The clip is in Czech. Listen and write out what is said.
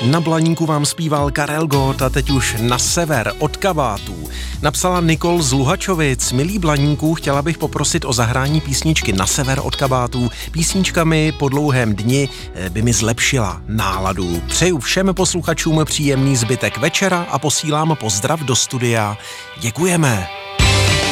Na Blaníku vám zpíval Karel Gott a teď už Na sever od kabátů. Napsala Nikol z Luhačovic. Milí Blaníku, chtěla bych poprosit o zahrání písničky Na sever od kabátů. Písnička mi po dlouhém dni by mi zlepšila náladu. Přeju všem posluchačům příjemný zbytek večera a posílám pozdrav do studia. Děkujeme.